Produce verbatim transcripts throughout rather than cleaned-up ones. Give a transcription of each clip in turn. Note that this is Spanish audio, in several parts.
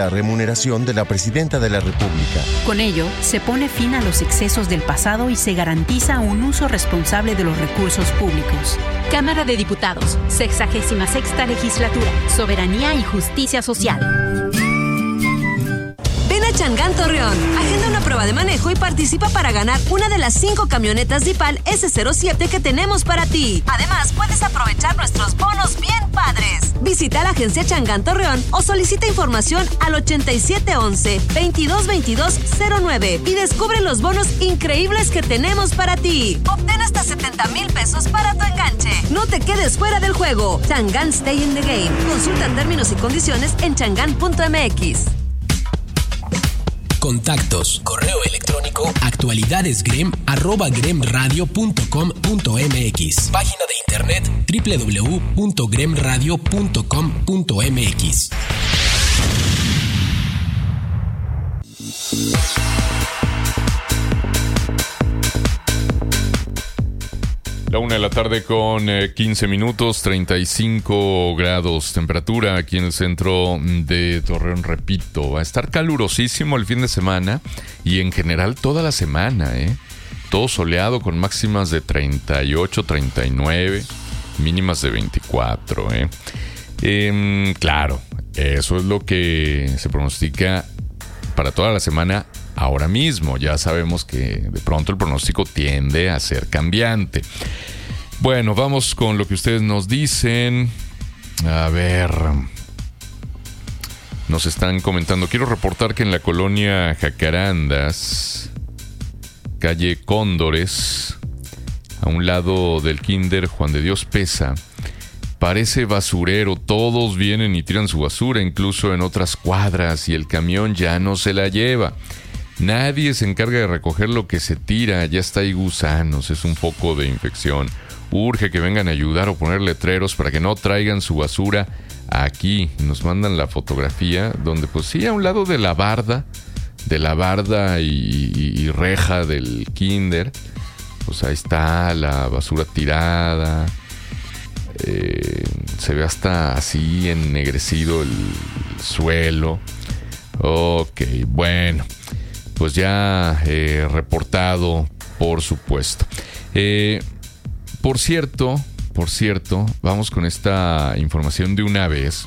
la remuneración de la Presidenta de la República. Con ello, se pone fin a los excesos del pasado y se garantiza un uso responsable de los recursos públicos. Cámara de Diputados, sexagésima sexta legislatura, Soberanía y Justicia Social. Ven a Changán Torreón, agenda una prueba de manejo y participa para ganar una de las cinco camionetas DIPAL ese cero siete que tenemos para ti. Además, puedes aprovechar nuestros bonos bien padres. Visita la agencia Changán Torreón o solicita información al ochenta y siete once, veintidós veintidós cero nueve y descubre los bonos increíbles que tenemos para ti. Obtén hasta setenta mil pesos para tu enganche. No te quedes fuera del juego. Changán Stay in the Game. Consulta términos y condiciones en changán punto m x. Contactos, correo electrónico, actualidadesgrem, arroba gremradio punto com punto m x. Página de internet, doble u doble u doble u punto gremradio punto com punto m x. La una de la tarde con eh, quince minutos, treinta y cinco grados temperatura aquí en el centro de Torreón. Repito, va a estar calurosísimo el fin de semana y en general toda la semana, ¿eh? Todo soleado con máximas de treinta y ocho, treinta y nueve, mínimas de veinticuatro, ¿eh? Eh, claro, eso es lo que se pronostica para toda la semana. Ahora mismo ya sabemos que de pronto el pronóstico tiende a ser cambiante. Bueno, vamos con lo que ustedes nos dicen. A ver, nos están comentando. Quiero reportar que en la colonia Jacarandas, calle Cóndores, a un lado del Kinder Juan de Dios Pesa, parece basurero. Todos vienen y tiran su basura, incluso en otras cuadras, y el camión ya no se la lleva. Nadie se encarga de recoger lo que se tira, ya está ahí gusanos, es un foco de infección. Urge que vengan a ayudar o poner letreros para que no traigan su basura aquí. Nos mandan la fotografía donde, pues sí, a un lado de la barda, de la barda y, y, y reja del kinder, pues ahí está la basura tirada. Eh, se ve hasta así ennegrecido el suelo. Ok, bueno. Pues ya eh, reportado, por supuesto. Eh, por cierto, por cierto, vamos con esta información de una vez.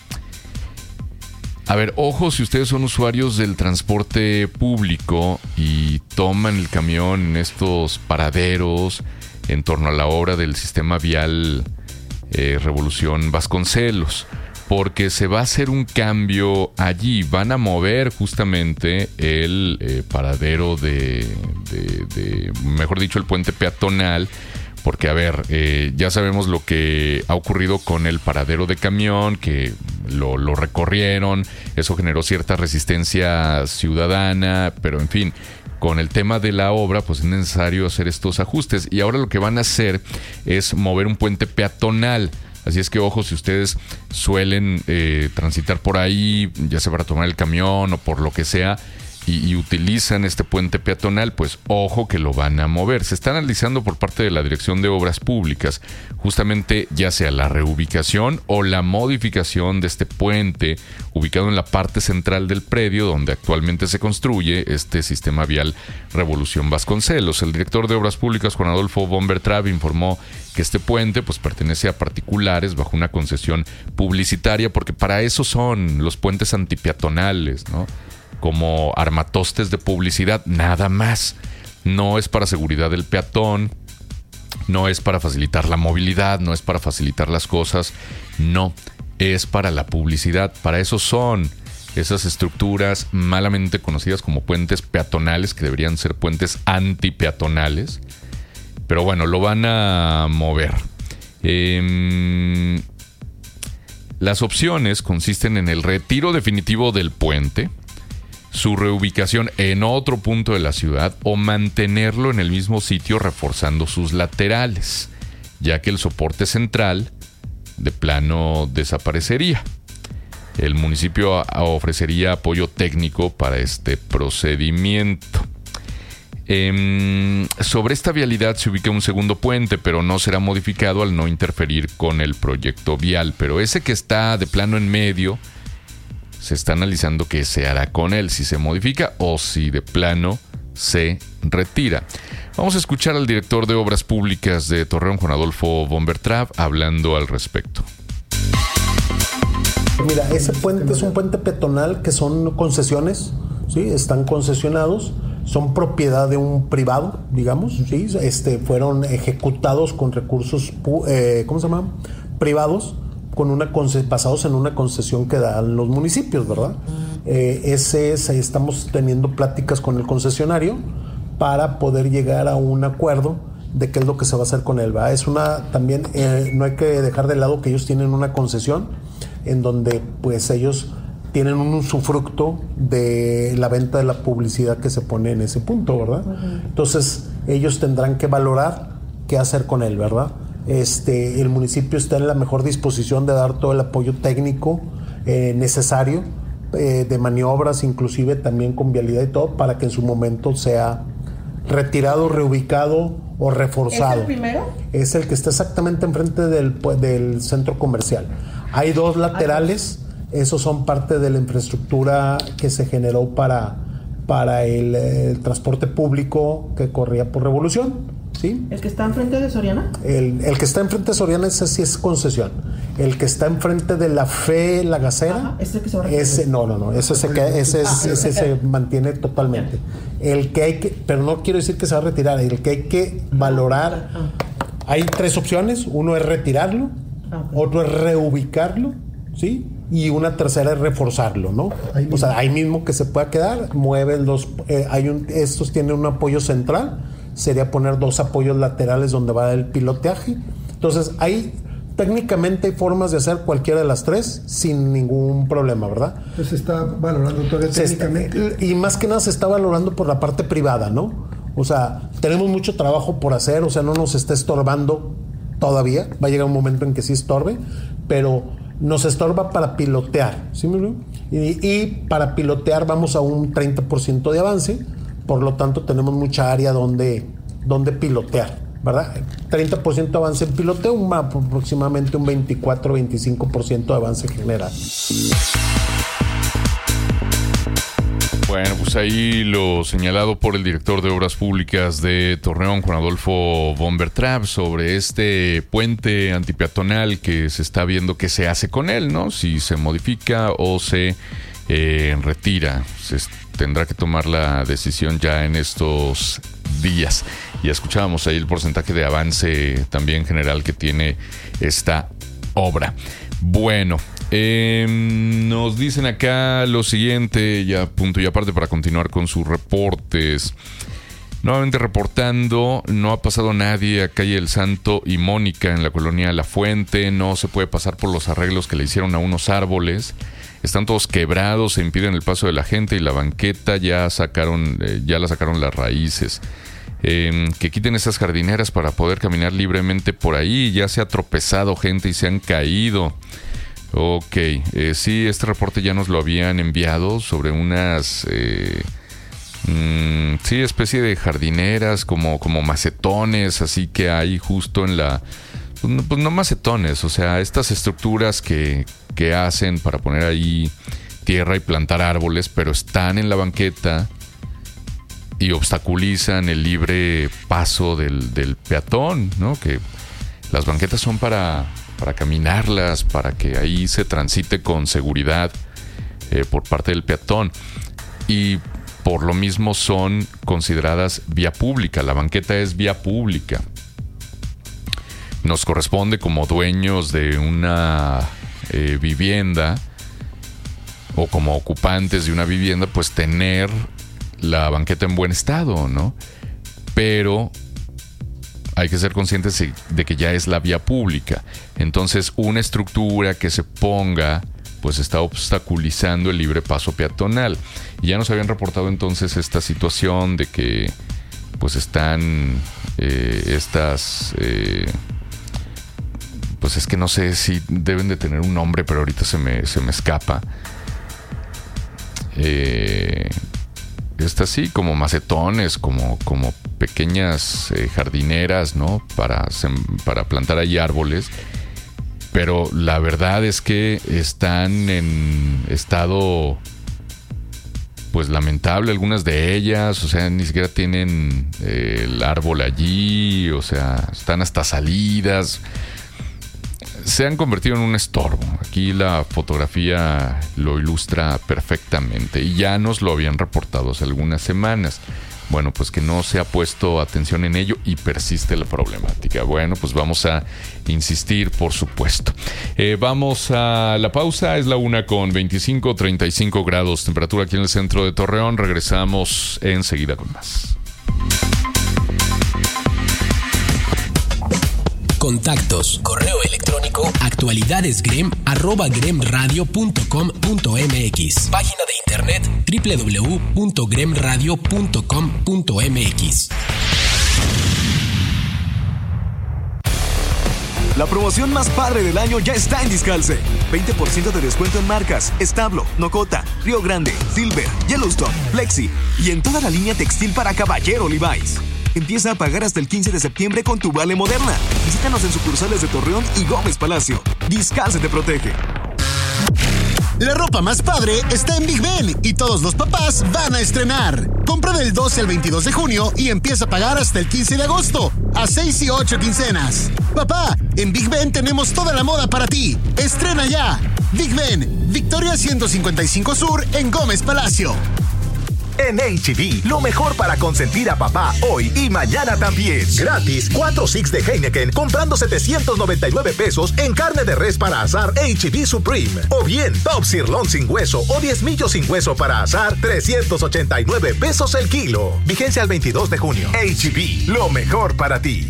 A ver, ojo si ustedes son usuarios del transporte público y toman el camión en estos paraderos en torno a la obra del sistema vial eh, Revolución Vasconcelos. Porque se va a hacer un cambio allí. Van a mover justamente el eh, paradero de, de, de, mejor dicho, el puente peatonal. Porque, a ver, eh, ya sabemos lo que ha ocurrido con el paradero de camión, que lo, lo recorrieron. Eso generó cierta resistencia ciudadana, pero en fin, con el tema de la obra, pues es necesario hacer estos ajustes. Y ahora lo que van a hacer es mover un puente peatonal. Así es que ojo si ustedes suelen eh, transitar por ahí, ya sea para tomar el camión o por lo que sea, y, y utilizan este puente peatonal, pues ojo que lo van a mover. Se está analizando por parte de la Dirección de Obras Públicas justamente ya sea la reubicación o la modificación de este puente ubicado en la parte central del predio donde actualmente se construye este sistema vial Revolución Vasconcelos. El director de Obras Públicas, Juan Adolfo Bombertrav, informó que este puente pues pertenece a particulares bajo una concesión publicitaria, porque para eso son los puentes antipeatonales, ¿no? Como armatostes de publicidad, nada más. No es para seguridad del peatón, no es para facilitar la movilidad, no es para facilitar las cosas, no, es para la publicidad. Para eso son esas estructuras malamente conocidas como puentes peatonales, que deberían ser puentes antipeatonales. Pero bueno, lo van a mover. Eh, las opciones consisten en el retiro definitivo del puente, su reubicación en otro punto de la ciudad o mantenerlo en el mismo sitio reforzando sus laterales, ya que el soporte central de plano desaparecería. El municipio ofrecería apoyo técnico para este procedimiento. Eh, sobre esta vialidad se ubica un segundo puente, pero no será modificado al no interferir con el proyecto vial. Pero ese que está de plano en medio se está analizando qué se hará con él, si se modifica o si de plano se retira. Vamos a escuchar al director de Obras Públicas de Torreón, Juan Adolfo von Bertrab, hablando al respecto. Mira, ese puente es un puente peatonal que son concesiones, ¿sí? Están concesionados, son propiedad de un privado, digamos, ¿sí? Este, fueron ejecutados con recursos, eh, ¿cómo se llama? Privados, con una conce- basados en una concesión que dan los municipios, ¿verdad? Eh, ese es, estamos teniendo pláticas con el concesionario para poder llegar a un acuerdo de qué es lo que se va a hacer con él, ¿verdad? Es una, también eh, no hay que dejar de lado que ellos tienen una concesión en donde pues ellos tienen un usufructo de la venta de la publicidad que se pone en ese punto, ¿verdad? Uh-huh. Entonces ellos tendrán que valorar qué hacer con él, ¿verdad? Este, el municipio está en la mejor disposición de dar todo el apoyo técnico eh, necesario, eh, de maniobras, inclusive también con vialidad y todo, para que en su momento sea retirado, reubicado o reforzado. ¿Es el primero? Es el que está exactamente enfrente del, del centro comercial. Hay dos laterales, esos son parte de la infraestructura que se generó para, para el, el transporte público que corría por Revolución, ¿sí? ¿El que está enfrente de Soriana? El, el que está enfrente de Soriana, ese sí es concesión. El que está enfrente de la Fe La Gacera, ajá, ¿este que se va a retirar? ese, no, no, no, ese, se, queda, ese, es, ese se mantiene totalmente. El que hay que, pero no quiero decir que se va a retirar, el que hay que valorar, hay tres opciones, uno es retirarlo, otro es reubicarlo, ¿sí? Y una tercera es reforzarlo, ¿no? O sea, ahí mismo que se pueda quedar, mueven los, eh, hay un, estos tienen un apoyo central, sería poner dos apoyos laterales donde va el piloteaje. Entonces, ahí técnicamente hay formas de hacer cualquiera de las tres sin ningún problema, ¿verdad? Entonces se está valorando todavía técnicamente. Está, y más que nada se está valorando por la parte privada, ¿no? O sea, tenemos mucho trabajo por hacer, o sea, no nos está estorbando todavía, va a llegar un momento en que sí estorbe, pero nos estorba para pilotear, ¿sí? Y, y para pilotear vamos a un treinta por ciento de avance, por lo tanto tenemos mucha área donde, donde pilotear, ¿verdad? treinta por ciento de avance en piloteo, un, aproximadamente un veinticuatro a veinticinco por ciento de avance general. Bueno, pues ahí lo señalado por el director de Obras Públicas de Torreón, Juan Adolfo von Bertrab, sobre este puente antipeatonal que se está viendo qué se hace con él, ¿no? Si se modifica o se eh, retira. Se tendrá que tomar la decisión ya en estos días. Ya escuchábamos ahí el porcentaje de avance también general que tiene esta obra. Bueno, eh, nos dicen acá lo siguiente, ya punto y aparte para continuar con sus reportes. Nuevamente reportando, no ha pasado nadie a calle El Santo y Mónica en la colonia La Fuente, no se puede pasar por los arreglos que le hicieron a unos árboles, están todos quebrados, se impiden el paso de la gente y la banqueta ya sacaron, eh, ya la sacaron las raíces. Eh, que quiten esas jardineras para poder caminar libremente por ahí, ya se ha tropezado gente y se han caído. Ok, eh, sí, este reporte ya nos lo habían enviado sobre unas, eh, mmm, sí, especie de jardineras, como, como macetones, así que hay justo en la, pues no, pues no macetones, o sea, estas estructuras que, que hacen para poner ahí tierra y plantar árboles, pero están en la banqueta y obstaculizan el libre paso del, del peatón, ¿no? Que las banquetas son para, para caminarlas, para que ahí se transite con seguridad eh, por parte del peatón. Y por lo mismo son consideradas vía pública. La banqueta es vía pública. Nos corresponde como dueños de una eh, vivienda o como ocupantes de una vivienda, pues tener la banqueta en buen estado, ¿no? Pero hay que ser conscientes de que ya es la vía pública. Entonces, una estructura que se ponga, pues está obstaculizando el libre paso peatonal. Y ya nos habían reportado entonces esta situación de que, pues están eh, estas, eh, pues es que no sé si deben de tener un nombre, pero ahorita se me, se me escapa. Eh... Estas sí, como macetones, como, como pequeñas eh, jardineras, ¿no? Para, para plantar ahí árboles. pero la verdad es que están en estado pues lamentable algunas de ellas, o sea, ni siquiera tienen eh, el árbol allí, o sea, están hasta salidas. Se han convertido en un estorbo. Aquí la fotografía lo ilustra perfectamente y ya nos lo habían reportado hace algunas semanas. Bueno, pues que no se ha puesto atención en ello y persiste la problemática. Bueno, pues vamos a insistir, por supuesto. Eh, vamos a la pausa, es la una con veinticinco, treinta y cinco grados, temperatura aquí en el centro de Torreón. Regresamos enseguida con más. Contactos, correo electrónico, actualidadesgrem, arroba gremradio punto com punto mx. Página de internet doble u doble u doble u punto gremradio punto com punto mx. La promoción más padre del año ya está en Discalce. veinte por ciento de descuento en marcas Establo, Nocota, Río Grande, Silver, Yellowstone, Flexi y en toda la línea textil para caballero Levi's. Empieza a pagar hasta el quince de septiembre con tu Vale Moderna. Visítanos en sucursales de Torreón y Gómez Palacio. Discalce te protege. La ropa más padre está en Big Ben y todos los papás van a estrenar. Compra del doce al veintidós de junio y empieza a pagar hasta el quince de agosto, a seis y ocho quincenas. Papá, en Big Ben tenemos toda la moda para ti. Estrena ya. Big Ben, Victoria ciento cincuenta y cinco Sur en Gómez Palacio. En H E B, lo mejor para consentir a papá hoy y mañana también. Gratis, cuatro six de Heineken comprando setecientos noventa y nueve pesos en carne de res para asar H E B Supreme. O bien, Top Sirloin sin hueso o diez millos sin hueso para asar, trescientos ochenta y nueve pesos el kilo. Vigencia al veintidós de junio. H E B, lo mejor para ti.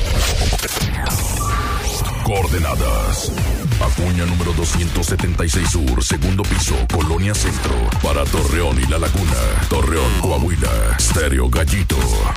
Coordenadas. Acuña número doscientos setenta y seis Sur, segundo piso, Colonia Centro. Para Torreón y La Laguna. Torreón, Coahuila. Stereo Gallito.